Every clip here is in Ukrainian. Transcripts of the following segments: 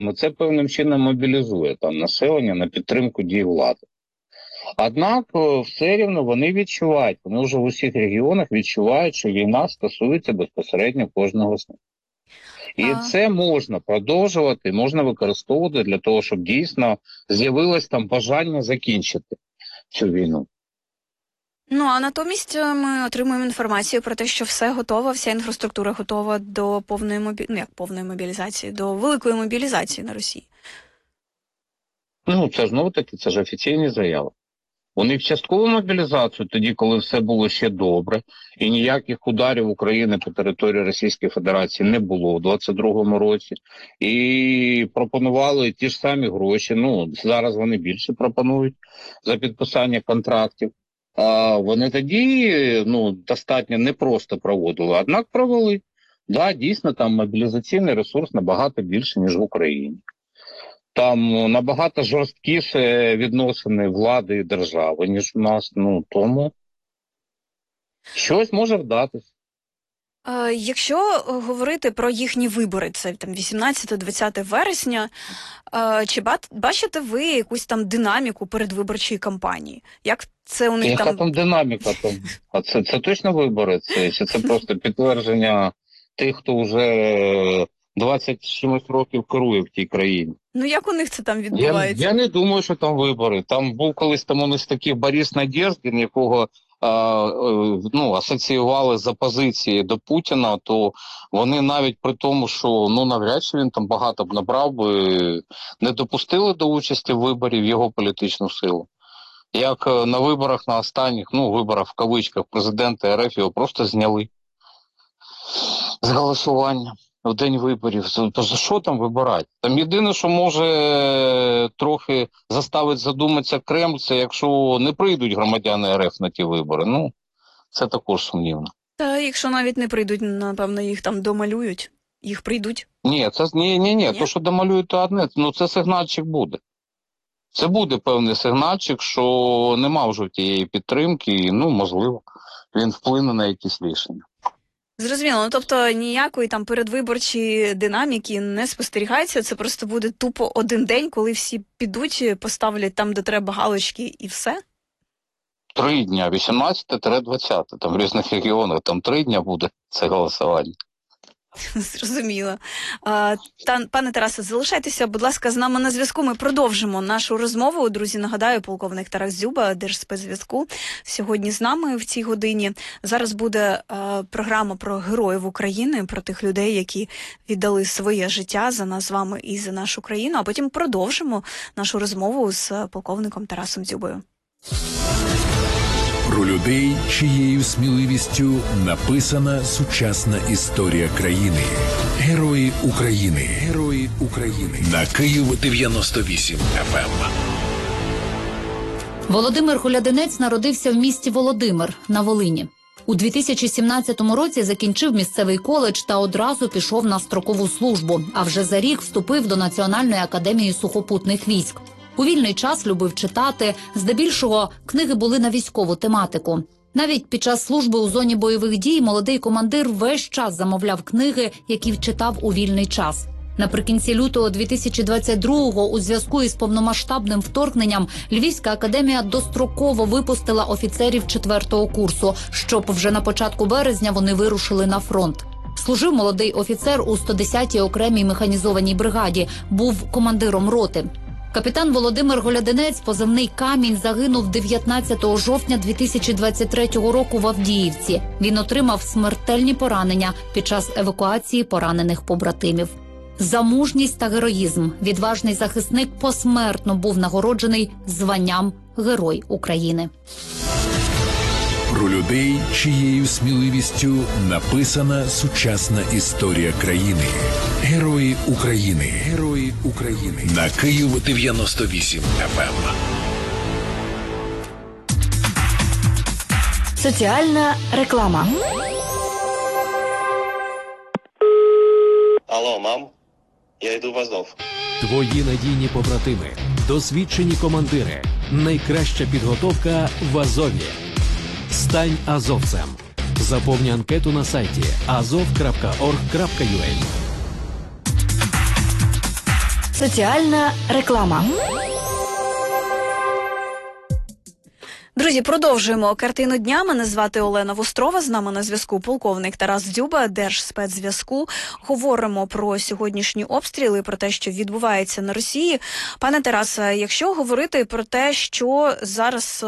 це певним чином мобілізує там населення на підтримку дій влади. Однак все рівно вони відчувають, вони вже в усіх регіонах відчувають, що війна стосується безпосередньо кожного з них. І це можна продовжувати, можна використовувати для того, щоб дійсно з'явилось там бажання закінчити цю війну. Ну, а натомість ми отримуємо інформацію про те, що все готово, вся інфраструктура готова до повної мобілізації, до великої мобілізації на Росії. Ну, це знову-таки, це ж офіційні заяви. Вони в часткову мобілізацію, тоді, коли все було ще добре, і ніяких ударів України по території Російської Федерації не було у 22-му році, і пропонували ті ж самі гроші, зараз вони більше пропонують за підписання контрактів. А вони тоді, достатньо непросто проводили, однак провели. Да, дійсно, там мобілізаційний ресурс набагато більше, ніж в Україні. Там набагато жорсткіше відносини влади і держави, ніж у нас. Тому щось може вдатись. Якщо говорити про їхні вибори, це там 18-20 вересня, чи бачите ви якусь там динаміку передвиборчої кампанії? Як це у них Яка там динаміка? А це точно вибори? Чи це просто підтвердження тих, хто вже 20 чимось років керує в тій країні? Ну, як у них це там відбувається? Я не думаю, що там вибори. Там був колись там у них такий Борис Надєждін, якого асоціювали з опозиції до Путіна, то вони навіть при тому, що навряд чи він там багато б набрав би, не допустили до участі в виборів його політичну силу. Як на виборах, на останніх, виборах в кавичках президента РФ його просто зняли з голосування в день виборів. То за що там вибирати? Там єдине, що може трохи заставить задуматися Кремль, це якщо не прийдуть громадяни РФ на ті вибори. Це також сумнівно. Та якщо навіть не прийдуть, напевно, їх там домалюють. Їх прийдуть? Ні, ні. То, що домалюють, то одне. Це сигнальчик буде. Це буде певний сигнальчик, що нема вже тієї підтримки, і, можливо, він вплине на якісь рішення. Зрозуміло. Тобто ніякої там передвиборчої динаміки не спостерігається, це просто буде тупо один день, коли всі підуть, поставлять там, де треба, галочки і все? 3 дня, 18-20, там в різних регіонах, там 3 дня буде це голосування. Зрозуміло. Пане Тарасе, залишайтеся, будь ласка, з нами на зв'язку. Ми продовжимо нашу розмову. Друзі, нагадаю, полковник Тарас Дзюба, Держспецзв'язку, сьогодні з нами в цій годині. Зараз буде програма про героїв України, про тих людей, які віддали своє життя за нас з вами і за нашу країну, а потім продовжимо нашу розмову з полковником Тарасом Дзюбою. Про людей, чиєю сміливістю написана сучасна історія країни. Герої України. Герої України. На Київ 98 FM. Володимир Холодинець народився в місті Володимир на Волині. У 2017 році закінчив місцевий коледж та одразу пішов на строкову службу, а вже за рік вступив до Національної академії сухопутних військ. У вільний час любив читати, здебільшого книги були на військову тематику. Навіть під час служби у зоні бойових дій молодий командир весь час замовляв книги, які читав у вільний час. Наприкінці лютого 2022-го у зв'язку із повномасштабним вторгненням Львівська академія достроково випустила офіцерів 4-го курсу, щоб вже на початку березня вони вирушили на фронт. Служив молодий офіцер у 110-й окремій механізованій бригаді, був командиром роти. Капітан Володимир Холодинець, позивний «Камінь», загинув 19 жовтня 2023 року в Авдіївці. Він отримав смертельні поранення під час евакуації поранених побратимів. За мужність та героїзм відважний захисник посмертно був нагороджений званням Герой України. Про людей, чиєю сміливістю написана сучасна історія країни. Герої України. Герої України. На Київ 98 FM. Соціальна реклама. Алло, мам, я йду в Азов. Твої надійні побратими, досвідчені командири, найкраща підготовка в Азові. Стань азовцем. Заповни анкету на сайті azov.org.ua. Соціальна реклама. Друзі, продовжуємо картину дня. Мене звати Олена Вострова. З нами на зв'язку полковник Тарас Дзюба, Держспецзв'язку. Говоримо про сьогоднішні обстріли, про те, що відбувається на Росії. Пане Тарасе, якщо говорити про те, що зараз...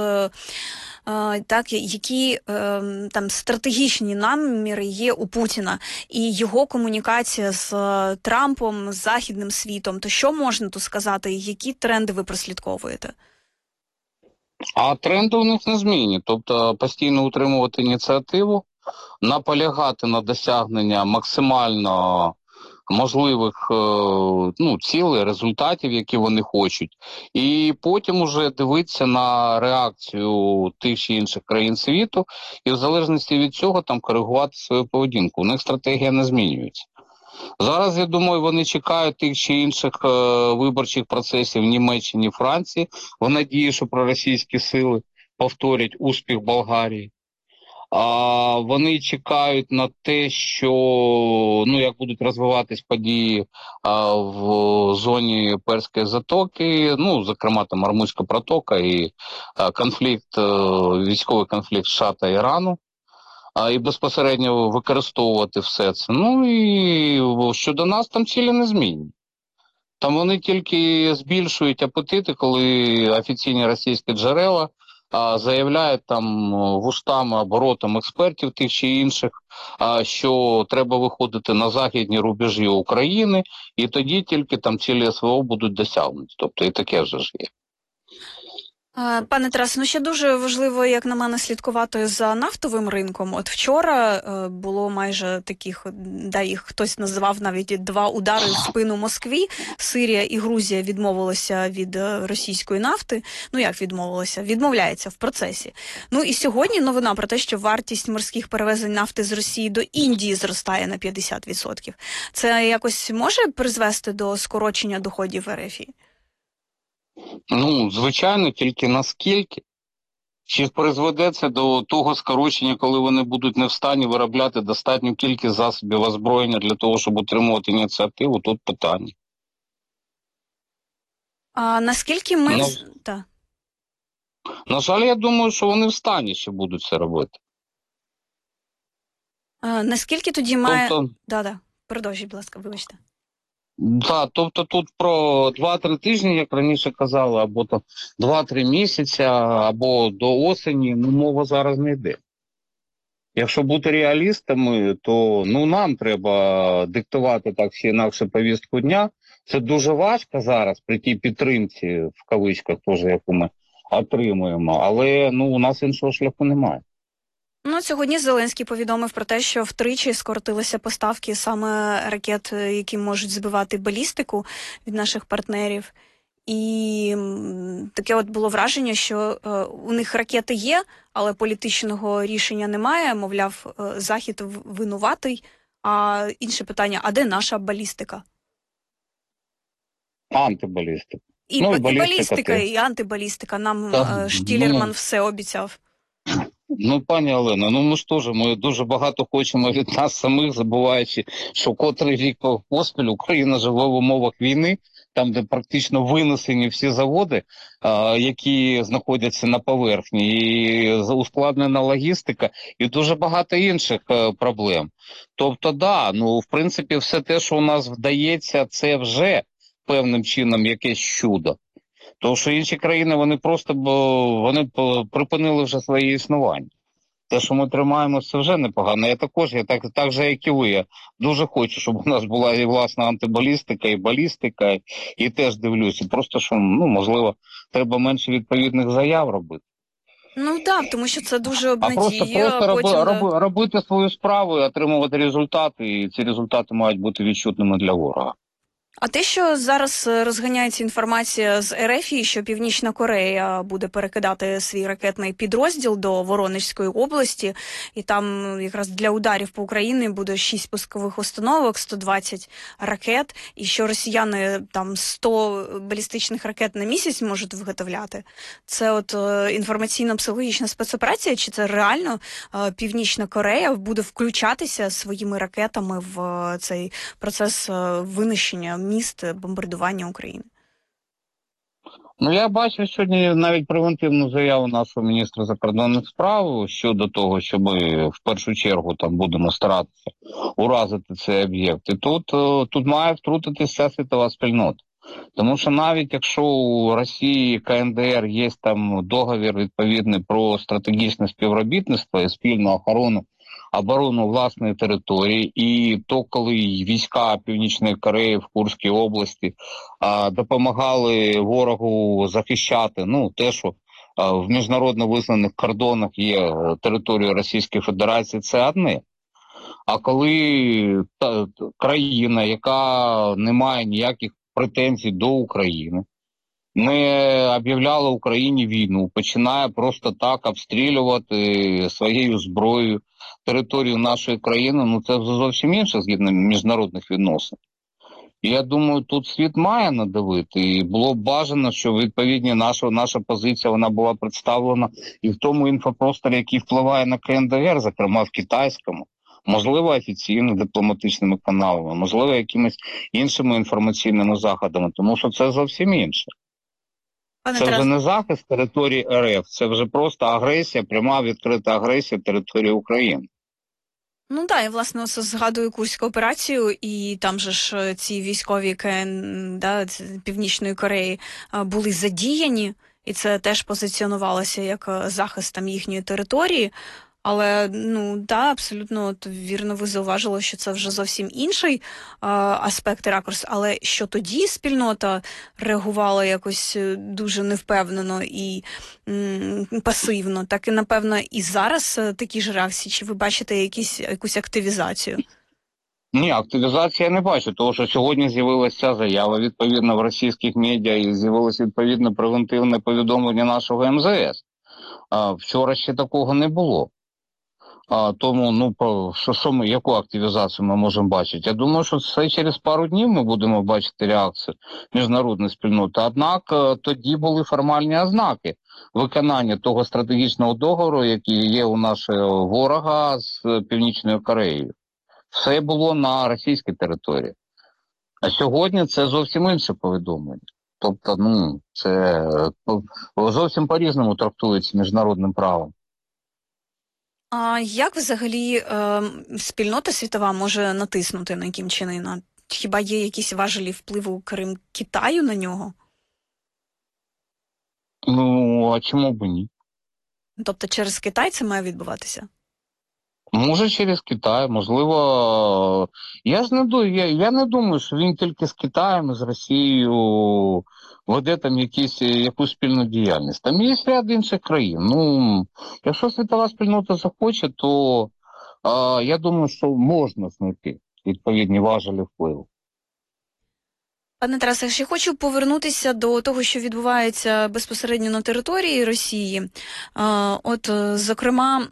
Так, які там стратегічні наміри є у Путіна і його комунікація з Трампом, з західним світом, то що можна тут сказати, які тренди ви прослідковуєте? А тренди у них незмінні. Тобто постійно утримувати ініціативу, наполягати на досягнення максимально можливих цілей, результатів, які вони хочуть, і потім уже дивитися на реакцію тих чи інших країн світу, і в залежності від цього там коригувати свою поведінку. У них стратегія не змінюється. Зараз, я думаю, вони чекають тих чи інших виборчих процесів в Німеччині, Франції, в надії, що проросійські сили повторять успіх Болгарії. Вони чекають на те, що як будуть розвиватись події в зоні Перської затоки, зокрема там Ормузька протока і військовий конфлікт США та Ірану, і безпосередньо використовувати все це. І щодо нас там цілі незмінні. Там вони тільки збільшують апетити, коли офіційні російські джерела заявляють там вустами, оборотом експертів тих чи інших, що треба виходити на західні рубежі України, і тоді тільки там цілі СВО будуть досягнуті. Тобто і таке вже ж є. Пане Тарасе, ще дуже важливо, як на мене, слідкувати за нафтовим ринком. От вчора було майже таких, їх хтось називав навіть 2 удари в спину Москві. Сирія і Грузія відмовилися від російської нафти. Як відмовилися? Відмовляється в процесі. І сьогодні новина про те, що вартість морських перевезень нафти з Росії до Індії зростає на 50%. Це якось може призвести до скорочення доходів РФ? Звичайно, тільки наскільки? Чи призведе це до того скорочення, коли вони будуть не в стані виробляти достатню кількість засобів озброєння для того, щоб утримувати ініціативу? Тут питання. А наскільки ми... На жаль, я думаю, що вони в стані ще будуть це робити. Наскільки тоді має... Продовжіть, будь ласка, вибачте. Так, тобто тут про 2-3 тижні, як раніше казали, або 2-3 місяці, або до осені, мова зараз не йде. Якщо бути реалістами, то нам треба диктувати так чи інакше повістку дня. Це дуже важко зараз при тій підтримці, в кавичках теж, яку ми отримуємо, але у нас іншого шляху немає. Сьогодні Зеленський повідомив про те, що втричі скоротилися поставки саме ракет, які можуть збивати балістику від наших партнерів. І таке було враження, що у них ракети є, але політичного рішення немає. Мовляв, Захід винуватий. А інше питання, а де наша балістика? Антибалістика. І балістика, і антибалістика. Нам Штілерман все обіцяв. Пані Олено, ми дуже багато хочемо від нас самих, забуваючи, що котрий рік поспіль Україна живе в умовах війни, там, де практично винесені всі заводи, які знаходяться на поверхні, і ускладнена логістика, і дуже багато інших проблем. Тобто, в принципі, все те, що у нас вдається, це вже певним чином якесь чудо. Тому що інші країни, вони припинили вже своє існування. Те, що ми тримаємося, це вже непогано. Я так же, як і ви, я дуже хочу, щоб у нас була і власна антибалістика, і балістика, і теж дивлюся. Просто, що, можливо, треба менше відповідних заяв робити. Так, тому що це дуже обнадіює. Просто робити свою справу і отримувати результати, і ці результати мають бути відчутними для ворога. А те, що зараз розганяється інформація з РФ, що Північна Корея буде перекидати свій ракетний підрозділ до Воронезької області, і там якраз для ударів по Україні буде 6 пускових установок, 120 ракет, і що росіяни там 100 балістичних ракет на місяць можуть виготовляти. Це інформаційно-психологічна спецоперація, чи це реально Північна Корея буде включатися своїми ракетами в цей процес винищення міст, бомбардування України? Ну, я бачив сьогодні навіть превентивну заяву нашого міністра закордонних справ щодо того, що ми в першу чергу там будемо старатися уразити цей об'єкт. І тут має втрутитися вся світова спільнота. Тому що навіть якщо у Росії, КНДР є там договір відповідний про стратегічне співробітництво і спільну оборону власної території, і то, коли війська Північної Кореї в Курській області допомагали ворогу захищати, те, що в міжнародно визнаних кордонах є територією Російської Федерації, це одне. А коли країна, яка не має ніяких претензій до України, не об'являла Україні війну, починає просто так обстрілювати своєю зброєю територію нашої країни, це зовсім інше згідно міжнародних відносин. І я думаю, тут світ має надавити, і було б бажано, щоб відповідні наша позиція вона була представлена і в тому інфопросторі, який впливає на КНДР, зокрема в китайському, можливо, офіційними дипломатичними каналами, можливо, якимись іншими інформаційними заходами, тому що це зовсім інше. Це вже не захист території РФ, це вже просто агресія, пряма відкрита агресія території України. Ну так, я власне згадую Курську операцію, і там же ж ці військові Північної Кореї були задіяні, і це теж позиціонувалося як захист там їхньої території. Але, абсолютно вірно ви зауважили, що це вже зовсім інший аспект і ракурс. Але що тоді спільнота реагувала якось дуже невпевнено і пасивно, так і, напевно, і зараз такі ж реакції. Чи ви бачите якусь активізацію? Ні, активізації я не бачу, тому що сьогодні з'явилася ця заява, відповідно, в російських медіа, і з'явилося, відповідно, превентивне повідомлення нашого МЗС. Вчора ще такого не було. Тому, яку активізацію ми можемо бачити? Я думаю, що це через пару днів ми будемо бачити реакцію міжнародної спільноти. Однак тоді були формальні ознаки виконання того стратегічного договору, який є у нашого ворога з Північною Кореєю. Все було на російській території. А сьогодні це зовсім інше повідомлення. Тобто, це зовсім по-різному трактується міжнародним правом. А як взагалі спільнота світова може натиснути на Кім Чен Ына? Хіба є якісь важелі впливу, крім Китаю, на нього? А чому б ні? Тобто через Китай це має відбуватися? Може, через Китай, можливо. Я не думаю, що він тільки з Китаєм, з Росією веде там якусь спільну діяльність. Там є ряд інших країн. Якщо світова спільнота захоче, то я думаю, що можна знайти відповідні важелі впливу. Пане Тарасе, ще хочу повернутися до того, що відбувається безпосередньо на території Росії. Зокрема,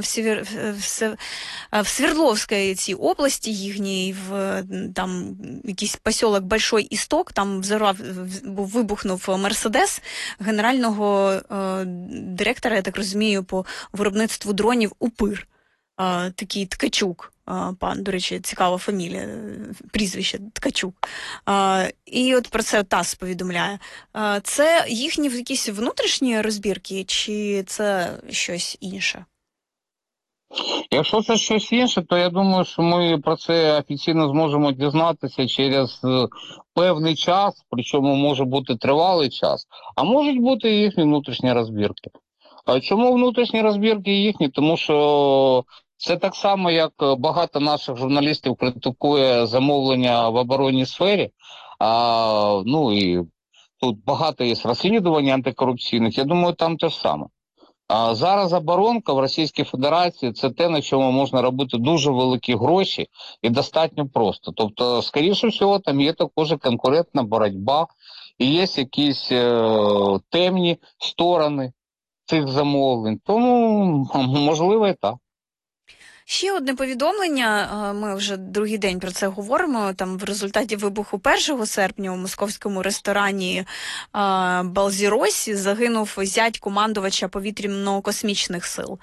в Свердловській цій області їхній, там якийсь посілок Большой Істок, там вибухнув Мерседес генерального директора, я так розумію, по виробництву дронів УПИР. Такий Ткачук. Пан, до речі, цікава фамілія, прізвище Ткачук. І от про це ТАСС повідомляє. Це їхні якісь внутрішні розбірки, чи це щось інше? Якщо це щось інше, то я думаю, що ми про це офіційно зможемо дізнатися через певний час, причому може бути тривалий час, а можуть бути і їхні внутрішні розбірки. Чому внутрішні розбірки їхні? Тому що це так само, як багато наших журналістів критикує замовлення в оборонній сфері. І тут багато є розслідувань антикорупційних. Я думаю, там те ж саме. Зараз оборонка в Російській Федерації – це те, на чому можна робити дуже великі гроші і достатньо просто. Тобто, скоріше всього, там є також конкурентна боротьба і є якісь темні сторони цих замовлень. Тому, можливо, і так. Ще одне повідомлення, ми вже другий день про це говоримо, там в результаті вибуху 1 серпня у московському ресторані Балзіросі загинув зять командувача повітряно-космічних сил,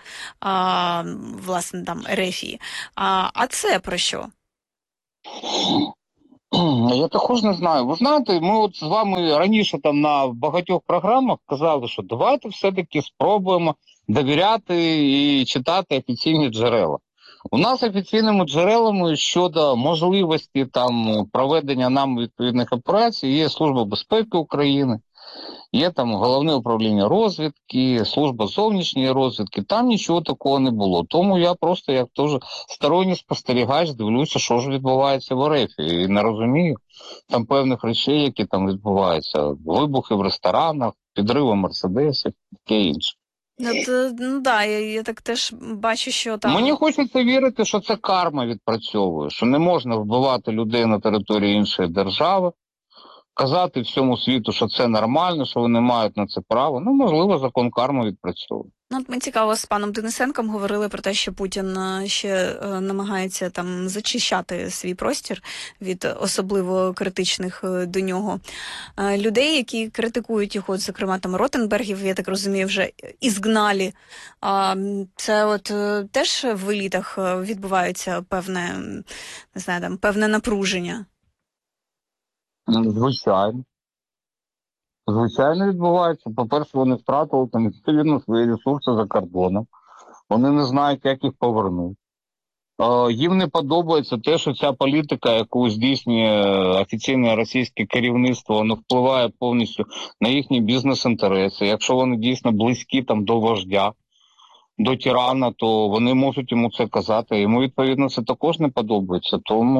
власне, там, РФ. А це про що? Я також не знаю. Ви знаєте, ми от з вами раніше там на багатьох програмах казали, що давайте все-таки спробуємо довіряти і читати офіційні джерела. У нас офіційними джерелами щодо можливості там проведення нам відповідних операцій є Служба безпеки України, є там Головне управління розвідки, Служба зовнішньої розвідки, там нічого такого не було. Тому я просто як теж сторонній спостерігач дивлюся, що ж відбувається в РФ. І не розумію там певних речей, які там відбуваються. Вибухи в ресторанах, підриви мерседесів, таке інше. Ну да, я так теж бачу, що там... Мені хочеться вірити, що це карма відпрацьовує, що не можна вбивати людей на території іншої держави, казати всьому світу, що це нормально, що вони мають на це право. Ну, можливо, закон карми відпрацьовує. Ну, от ми цікаво з паном Денисенком говорили про те, що Путін ще намагається там зачищати свій простір від особливо критичних до нього людей, які критикують його, от, зокрема там Ротенбергів, я так розумію, вже ізгналі. Це от теж в елітах відбувається певне, не знаю, там певне напруження. Звичайно. Звичайно, відбувається. По-перше, вони втратили там відповідно свої ресурси за кордоном. Вони не знають, як їх повернути. Їм не подобається те, що ця політика, яку здійснює офіційне російське керівництво, воно впливає повністю на їхні бізнес-інтереси. Якщо вони дійсно близькі там до вождя, до тирана, то вони можуть йому це казати. Йому, відповідно, це також не подобається.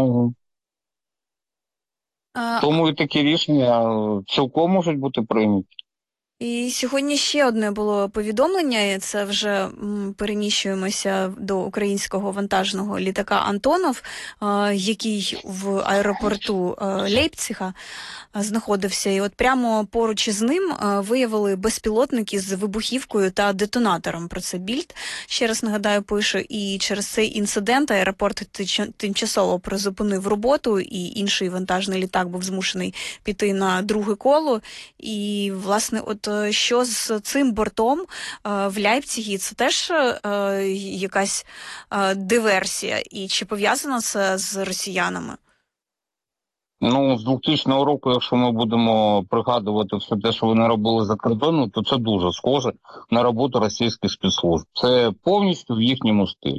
Тому і такі рішення цілком можуть бути прийняті. І сьогодні ще одне було повідомлення, і це вже переміщуємося до українського вантажного літака «Антонов», який в аеропорту Лейпцига знаходився. І от прямо поруч із ним виявили безпілотники з вибухівкою та детонатором. Про це Більд, ще раз нагадаю, пише. І через цей інцидент аеропорт тимчасово призупинив роботу, і інший вантажний літак був змушений піти на друге коло. І, власне, от що з цим бортом в Ляйпцигі? Це теж якась диверсія? І чи пов'язано це з росіянами? Ну, з 2000 року, якщо ми будемо пригадувати все те, що вони робили за кордоном, то це дуже схоже на роботу російських спецслужб. Це повністю в їхньому стилі.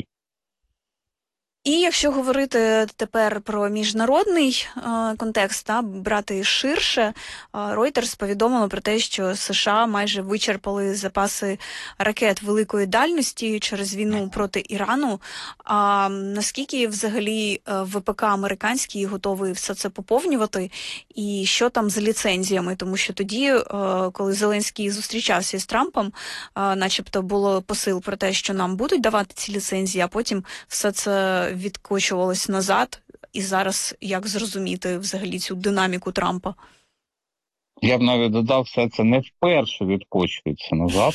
І якщо говорити тепер про міжнародний контекст, брати ширше, Reuters повідомило про те, що США майже вичерпали запаси ракет великої дальності через війну проти Ірану. А наскільки взагалі ВПК американський готовий все це поповнювати? І що там з ліцензіями? Тому що тоді, коли Зеленський зустрічався з Трампом, начебто було посил про те, що нам будуть давати ці ліцензії, а потім все це відкочувалось назад. І зараз як зрозуміти взагалі цю динаміку Трампа? Я б навіть додав, все це не вперше відкочується назад.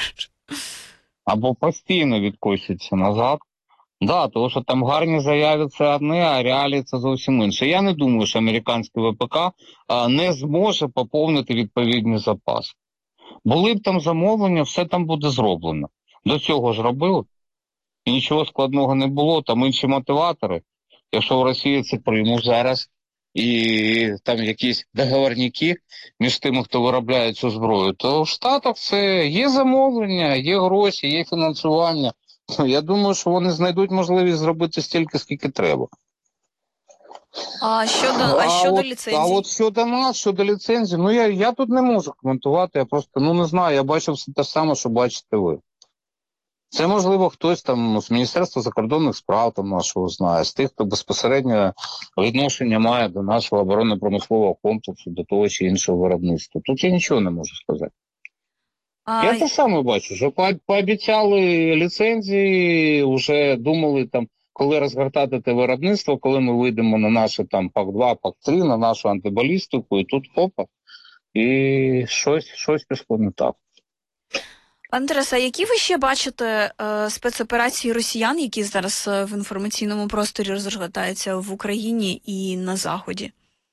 Або постійно відкочується назад. Да, тому що там гарні заяви це одне, а реалії це зовсім інше. Я не думаю, що американський ВПК не зможе поповнити відповідні запаси. Були б там замовлення, все там буде зроблено. До цього ж робили. І нічого складного не було, там інші мотиватори. Якщо в Росії це приймуть зараз, і там якісь договорники між тими, хто виробляє цю зброю, то в Штатах це є замовлення, є гроші, є фінансування. Я думаю, що вони знайдуть можливість зробити стільки, скільки треба. А щодо ліцензій? А от щодо нас, щодо ліцензій, ну я тут не можу коментувати, я просто, не знаю, я бачив все те саме, що бачите ви. Це, можливо, хтось там з Міністерства закордонних справ там нашого знає, з тих, хто безпосередньо відношення має до нашого оборонно-промислового комплексу, до того чи іншого виробництва. Тут я нічого не можу сказати. Я те саме бачу, що пообіцяли ліцензії, вже думали там, коли розгортати те виробництво, коли ми вийдемо на наше там ПАК-2, ПАК-3, на нашу антибалістику, і тут хопа, і щось пішло не так. Пане Тарасе, які ви ще бачите спецоперації росіян, які зараз в інформаційному просторі розгортаються в Україні і на Заході?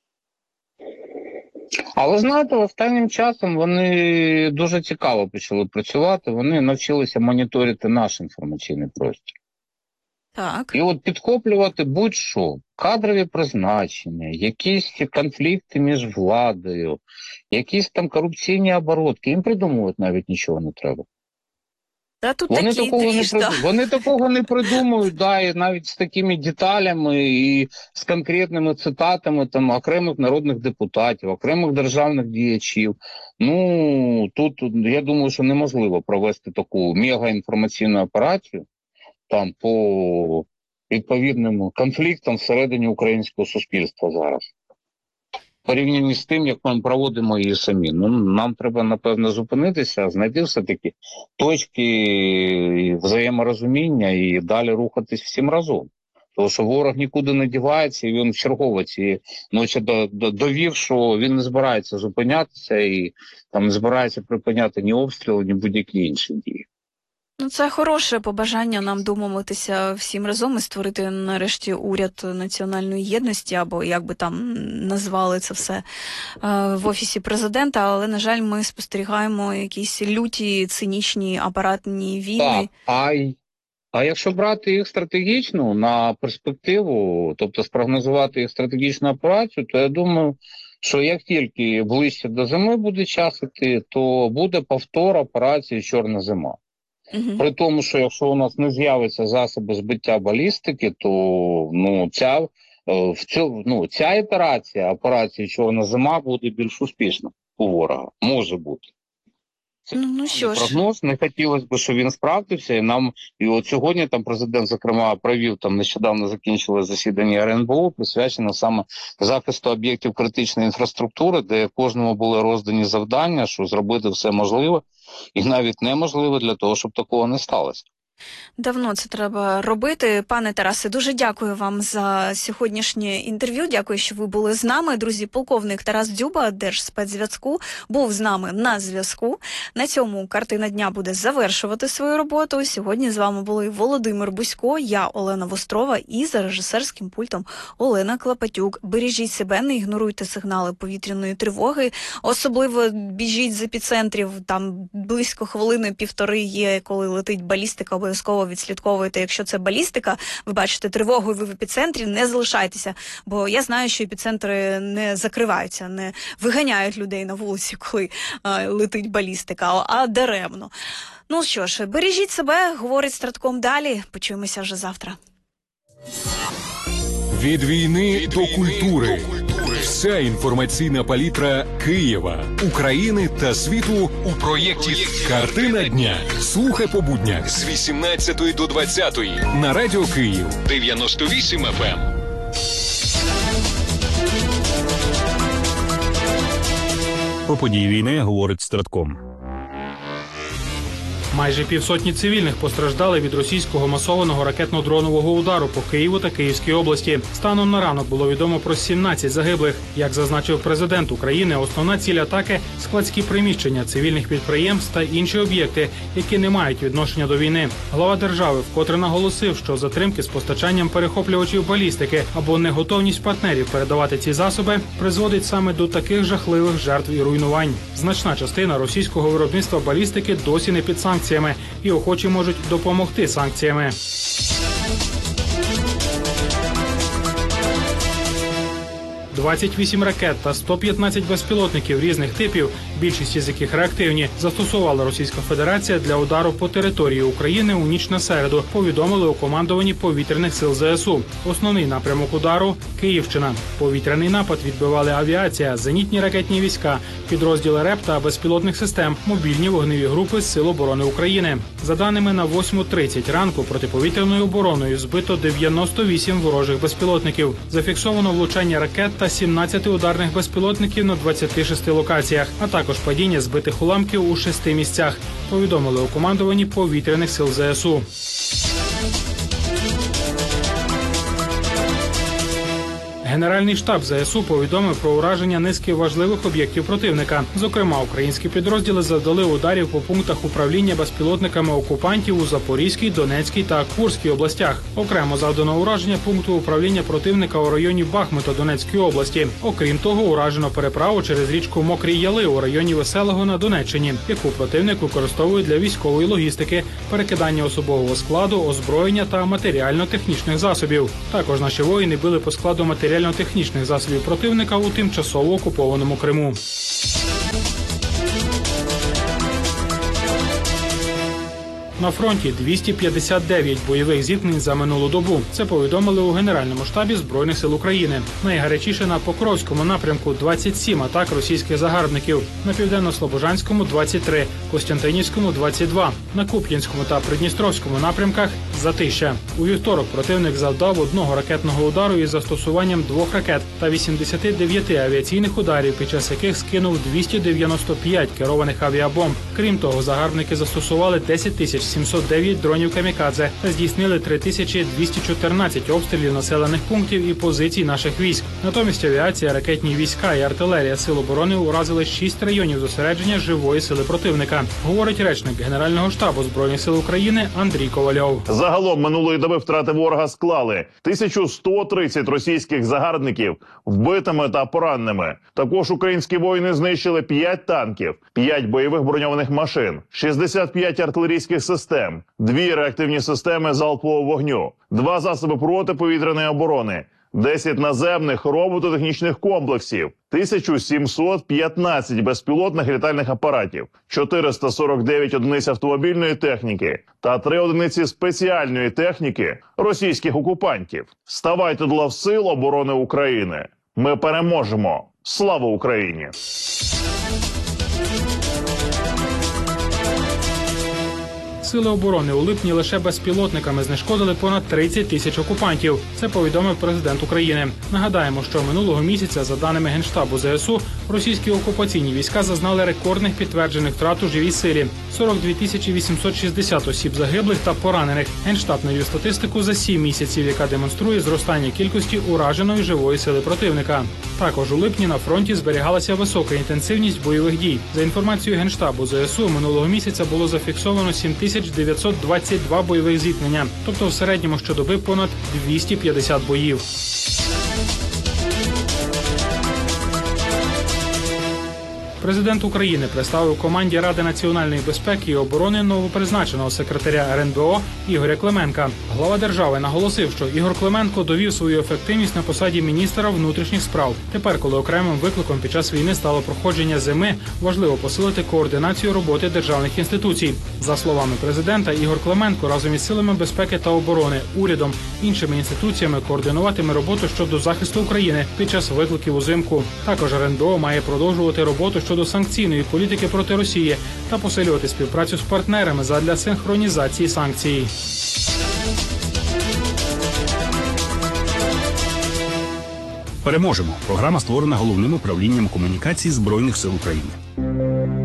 Але, знаєте, останнім часом вони дуже цікаво почали працювати, вони навчилися моніторити наш інформаційний простір. Так. І от підхоплювати будь-що, кадрові призначення, якісь конфлікти між владою, якісь там корупційні оборотки, їм придумувати навіть нічого не треба. Та тут Вони такі такого, двіж, та. вони такого не придумують, да, і навіть з такими деталями і з конкретними цитатами там окремих народних депутатів, окремих державних діячів. Ну, тут, я думаю, що неможливо провести таку мегаінформаційну операцію там по відповідним конфліктам всередині українського суспільства зараз. Порівняно з тим, як ми проводимо її самі. Ну, нам треба, напевно, зупинитися, знайти все-таки точки взаєморозуміння і далі рухатись всім разом. Тому що ворог нікуди не дівається, і він вчергово цієї ночі довів, що він не збирається зупинятися і там не збирається припиняти ні обстріли, ні будь-які інші дії. Ну, це хороше побажання нам домовитися всім разом і створити нарешті уряд національної єдності, або як би там назвали це все в Офісі президента, але, на жаль, ми спостерігаємо якісь люті, цинічні апаратні війни. Так, а якщо брати їх стратегічно на перспективу, тобто спрогнозувати їх стратегічну операцію, то я думаю, що як тільки ближче до зими буде час іти, то буде повтор операції «Чорна зима». При тому, що якщо у нас не з'явиться засоби збиття балістики, то ця ітерація операції «Чорна зима» буде більш успішна у ворога. Може бути. Це що ж. Прогноз. Не хотілося б, щоб він справдився. І от сьогодні там президент, зокрема, провів, там нещодавно закінчилось засідання РНБО, присвячене саме захисту об'єктів критичної інфраструктури, де кожному були роздані завдання, що зробити все можливе і навіть неможливе для того, щоб такого не сталося. Давно це треба робити. Пане Тарасе, дуже дякую вам за сьогоднішнє інтерв'ю. Дякую, що ви були з нами. Друзі, полковник Тарас Дзюба, Держспецзв'язку, був з нами на зв'язку. На цьому «Картина дня» буде завершувати свою роботу. Сьогодні з вами були Володимир Бусько, я Олена Вострова і за режисерським пультом Олена Клопотюк. Бережіть себе, не ігноруйте сигнали повітряної тривоги. Особливо біжіть з епіцентрів, там близько хвилини-півтори є, коли летить балістика, обов'язково відслідковуєте. Якщо це балістика, ви бачите тривогу і ви в епіцентрі, не залишайтеся. Бо я знаю, що епіцентри не закриваються, не виганяють людей на вулиці, коли летить балістика, а даремно. Ну що ж, бережіть себе, говорить Стратком далі. Почуємося вже завтра. Від війни до культури. Вся інформаційна палітра Києва, України та світу у проєкті «Картина дня». Слухай по буднях з 18 до 20 на Радіо Київ 98 FM. Про події війни говорить Стратком. Майже півсотні цивільних постраждали від російського масованого ракетно-дронового удару по Києву та Київській області. Станом на ранок було відомо про 17 загиблих. Як зазначив президент України, основна ціль атаки – складські приміщення, цивільних підприємств та інші об'єкти, які не мають відношення до війни. Глава держави вкотре наголосив, що затримки з постачанням перехоплювачів балістики або неготовність партнерів передавати ці засоби призводить саме до таких жахливих жертв і руйнувань. Значна частина російського виробництва балістики досі не під санкціями, і охочі можуть допомогти санкціями. 28 ракет та 115 безпілотників різних типів, більшість із яких реактивні, застосувала Російська Федерація для удару по території України у ніч на середу, повідомили у командуванні повітряних сил ЗСУ. Основний напрямок удару – Київщина. Повітряний напад відбивали авіація, зенітні ракетні війська, підрозділи РЕП та безпілотних систем, мобільні вогневі групи Сил оборони України. За даними на 8:30 ранку, протиповітряною обороною збито 98 ворожих безпілотників. Зафіксовано влучання ракет та 17 ударних безпілотників на 26 локаціях, а також падіння збитих уламків у 6 місцях, повідомили у командуванні повітряних сил ЗСУ. Генеральний штаб ЗСУ повідомив про ураження низки важливих об'єктів противника. Зокрема, українські підрозділи завдали ударів по пунктах управління безпілотниками окупантів у Запорізькій, Донецькій та Курській областях. Окремо завдано ураження пункту управління противника у районі Бахмута Донецької області. Окрім того, уражено переправу через річку Мокрі Яли у районі Веселого на Донеччині, яку противник використовує для військової логістики, перекидання особового складу, озброєння та матеріально-технічних засобів. Також наші воїни били по складу матеріально-технічних засобів противника у тимчасово окупованому Криму. На фронті 259 бойових зіткнень за минулу добу. Це повідомили у Генеральному штабі Збройних сил України. Найгарячіше на Покровському напрямку – 27 атак російських загарбників, на Південно-Слобожанському – 23, Костянтинівському – 22, на Куп'янському та Придністровському напрямках – затища. У вівторок противник завдав одного ракетного удару із застосуванням 2 ракет та 89 авіаційних ударів, під час яких скинув 295 керованих авіабомб. Крім того, загарбники застосували 10 709 дронів камікадзе та здійснили 3214 обстрілів населених пунктів і позицій наших військ. Натомість авіація, ракетні війська і артилерія Сил оборони уразили 6 районів зосередження живої сили противника, говорить речник Генерального штабу Збройних сил України Андрій Ковальов. Загалом минулої доби втрати ворога склали 1130 російських загарбників вбитими та пораненими. Також українські воїни знищили 5 танків, 5 бойових броньованих машин, 65 артилерійських систем, 2 реактивні системи залпового вогню, 2 засоби протиповітряної оборони, 10 наземних робототехнічних комплексів, 1715 безпілотних літальних апаратів, 449 одиниць автомобільної техніки та 3 одиниці спеціальної техніки російських окупантів. Ставайте до лав Сил оборони України. Ми переможемо. Слава Україні! Сили оборони у липні лише безпілотниками знешкодили понад 30 тисяч окупантів. Це повідомив президент України. Нагадаємо, що минулого місяця, за даними Генштабу ЗСУ, російські окупаційні війська зазнали рекордних підтверджених втрат у живій силі – 42 860 осіб загиблих та поранених. Генштаб навів статистику за 7 місяців, яка демонструє зростання кількості ураженої живої сили противника. Також у липні на фронті зберігалася висока інтенсивність бойових дій. За інформацією Генштабу ЗСУ, минулого місяця було зафіксовано 7922 бойових зіткнення, тобто в середньому щодоби понад 250 боїв. Президент України представив команді Ради національної безпеки і оборони новопризначеного секретаря РНБО Ігоря Клименка. Глава держави наголосив, що Ігор Клименко довів свою ефективність на посаді міністра внутрішніх справ. Тепер, коли окремим викликом під час війни стало проходження зими, важливо посилити координацію роботи державних інституцій. За словами президента, Ігор Клименко разом із силами безпеки та оборони, урядом, іншими інституціями координуватиме роботу щодо захисту України під час викликів узимку. Також РНБО має продовжувати роботу щодо санкційної політики проти Росії та посилювати співпрацю з партнерами задля синхронізації санкцій. Переможемо. Програма створена Головним управлінням комунікацій Збройних сил України.